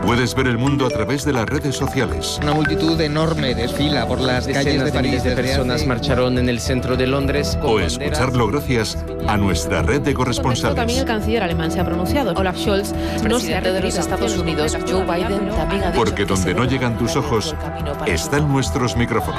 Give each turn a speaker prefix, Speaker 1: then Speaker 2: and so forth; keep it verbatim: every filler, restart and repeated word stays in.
Speaker 1: Puedes ver el mundo a través de las redes sociales.
Speaker 2: Una multitud enorme desfila por las calles de París.
Speaker 3: Decenas de personas marcharon en el centro de Londres.
Speaker 1: O escucharlo gracias a nuestra red de corresponsales.
Speaker 4: También el canciller alemán se ha pronunciado. Olaf Scholz,
Speaker 5: presidente de los Estados Unidos, Joe Biden, también ha dicho
Speaker 1: Porque donde no llegan tus ojos, están nuestros micrófonos.